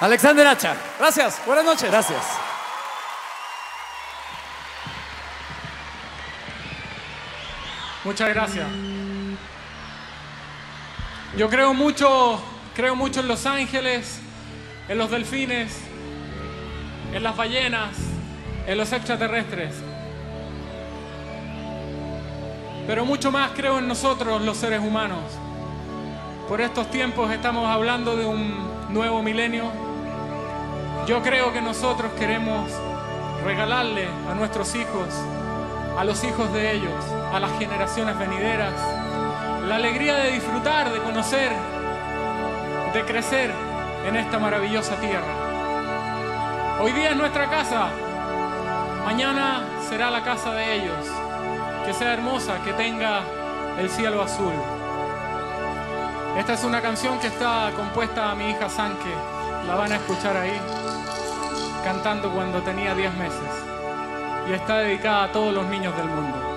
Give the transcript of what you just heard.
Alexander Hacha. Gracias, buenas noches. Gracias. Muchas gracias. Yo creo mucho en los ángeles, en los delfines, en las ballenas, en los extraterrestres. Pero mucho más creo en nosotros, los seres humanos. Por estos tiempos estamos hablando de un nuevo milenio. Yo creo que nosotros queremos regalarle a nuestros hijos, a los hijos de ellos, a las generaciones venideras, la alegría de disfrutar, de conocer, de crecer en esta maravillosa tierra. Hoy día es nuestra casa, mañana será la casa de ellos. Que sea hermosa, que tenga el cielo azul. Esta es una canción que está compuesta a mi hija Sanke. La van a escuchar ahí, cantando cuando tenía 10 meses. Y está dedicada a todos los niños del mundo.